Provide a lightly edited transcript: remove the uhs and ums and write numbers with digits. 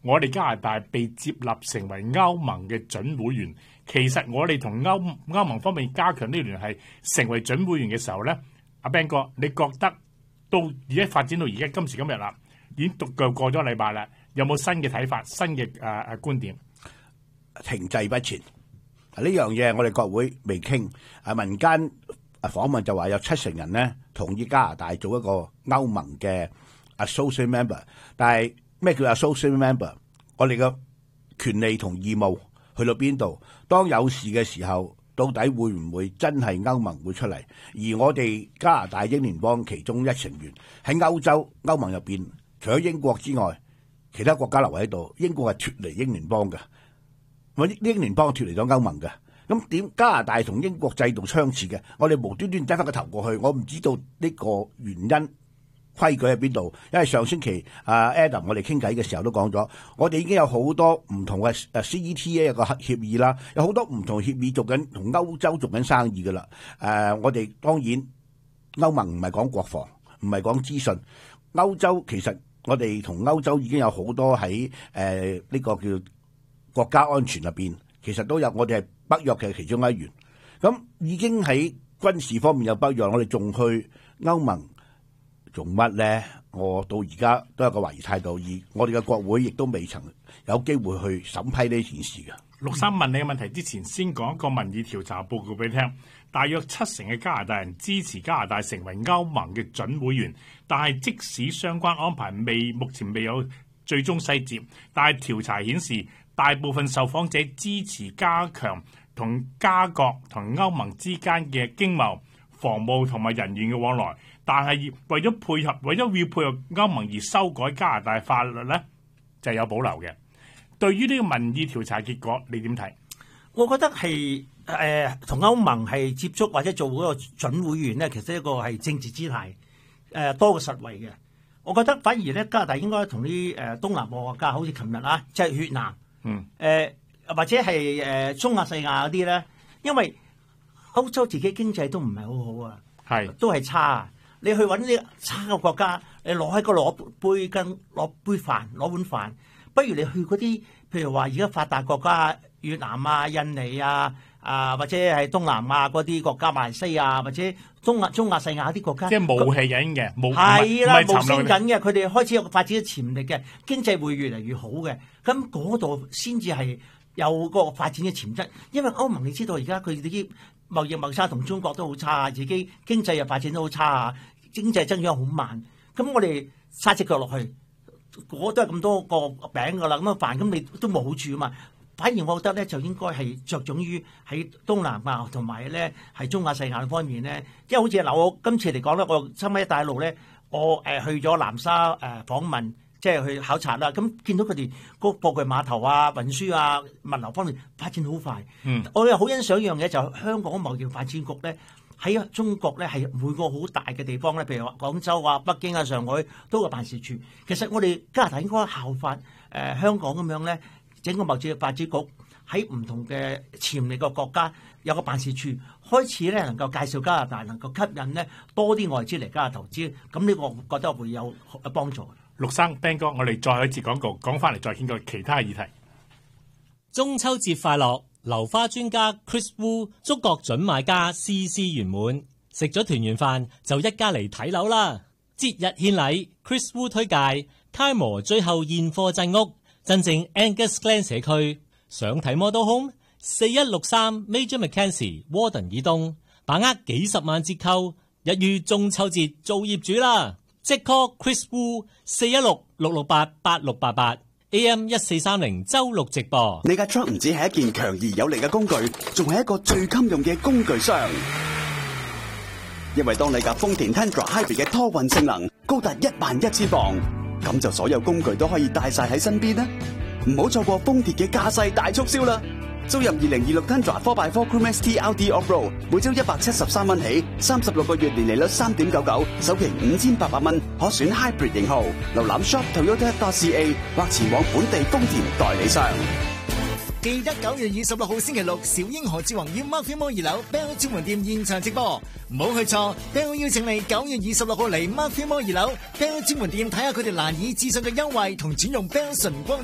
我哋加拿大被接納成為歐盟嘅準會員。其實我哋同歐盟方面加強呢聯繫，成為準會員嘅時候咧，阿 Ben 哥，你覺得到而家發展到而家今時今日啦，已經過咗禮拜啦，有冇新嘅睇法、新嘅觀點？ 停滯不前呢樣嘢，我哋國會未傾。民間訪問就話有70%人咧同意加拿大做一個歐盟嘅 associate member， 但係咩叫 associate member？ 我哋嘅權利同義務去到邊度？當有事嘅時候，到底會唔會真係歐盟會出嚟？而我哋加拿大英聯邦其中一成員喺歐盟入邊，除咗英國之外，其他國家留喺度。英國係脫離英聯邦嘅。英聯邦脫離咗歐盟嘅，咁點加拿大同英國制度相似嘅？我哋無端端擠翻個頭過去，我唔知道呢個原因規矩喺邊度。因為上星期Adam 我哋傾偈嘅時候都講咗，我哋已經有好多唔同嘅CETA 個協議啦，有好多唔同協議做緊同歐洲做緊生意噶啦。我哋當然歐盟唔係講國防，唔係講資訊，歐洲其實我哋同歐洲已經有好多喺呢個叫國家安全入邊，其實都有，我哋係北約嘅其中一員。咁已經喺軍事方面有北約，我哋仲去歐盟做乜咧？我到而家都有個懷疑態度，而我哋嘅國會亦都未曾有機會去審批呢件事嘅。 陸生問你嘅問題之前，先講一個民意調查報告俾你聽。大約70%嘅加拿大人支持加拿大成為歐盟嘅準會員，但係即使相關安排目前未有最終細節，但係調查顯示，大部分受訪者支持加強同加國同歐盟之間嘅經貿、防務同埋人員嘅往來，但係為咗要配合歐盟而修改加拿大法律咧，就有保留嘅。對於呢個民意調查結果，你點睇？ 我覺得係同歐盟係接觸或者做嗰個準會員咧，其實一個係政治姿態多過實惠嘅。我覺得反而咧，加拿大應該同啲東南亞國家，好似琴日啊，即係越南。或者係中亞細亞嗰啲咧，因為歐洲自己經濟都唔係好好啊，都係差啊。你去揾啲差嘅國家，你攞杯飯攞碗飯，不如你去嗰啲，譬如話而家發達國家，越南啊、印尼啊、或者係東南亞嗰啲國家，馬來西亞或者中亞細亞啲國家， 即係冇氣緊嘅， 係啦，冇升緊嘅，佢哋開始有發展嘅潛力嘅，經濟會越嚟越好嘅。咁嗰度先至係有個發展嘅潛質，因為歐盟你知道而家佢哋啲貿差同中國都好差，自己經濟又發展都好差啊，經濟增長好慢。咁我哋插隻腳落去，我都係咁多個餅噶啦，咁飯咁你都冇好處啊嘛。反而我覺得咧，就應該係着重於喺東南亞同埋咧係中亞細亞方面咧，因為好似嗱，我今次嚟講咧，我參加一帶一路咧，我去咗南沙訪問。即係去考察啦，咁見到佢哋嗰貨櫃碼頭啊、運輸啊、物流方面發展好快。我又好欣賞一樣嘢，就係香港貿易發展局咧喺中國咧係每個好大嘅地方咧，譬如話廣州啊、北京啊、上海都有辦事處。其實我哋加拿大應該效法香港咁樣咧，整個貿易發展局喺唔同嘅潛力嘅國家有個辦事處，開始咧能夠介紹加拿大，能夠吸引咧多啲外資嚟加拿大投資。咁呢個我覺得會有幫助。 陸生 Ben 哥，我哋再一次廣告，講翻嚟再傾過其他議題。 中秋節快樂！樓花專家 Chris Wu 祝各準買家事事圓滿，食咗團圓飯就一家嚟睇樓啦！節日獻禮 ，Chris Wu 推介楷模最後現貨鎮屋，真正 Angus Glen 社區。想睇 Model Home 4163 Major Mackenzie Warden 以東，把握幾十萬折扣，一於中秋節做業主啦！即 call Chris Wu 416-668-8688 AM 1430周六直播。 你架 truck 唔止係一件強而有力嘅工具，仲係一個最襟用嘅工具箱。因為當你架豐田 Tundra Hybrid 嘅拖運性能高達11000磅，咁就所有工具都可以帶晒喺身邊啦。唔好錯過豐田嘅駕駛大促銷啦！租入2026 Tundra 4x4 Crew Max TLD Off-Road， 每周173蚊起，36個月年利率 3.99%， 首期5800蚊，可選 Hybrid 型號。瀏覽 shop.toyota.ca 或前往本地豐田代理商。 記得9月26號星期六，小英何志宏於 Mark Mall 2樓 Bell 專門店現場直播，唔好去錯。Bell 邀請你9月26號嚟 Mark Mall 2樓 Bell 專門店睇下佢哋難以置信嘅優惠同轉用 Bell 純光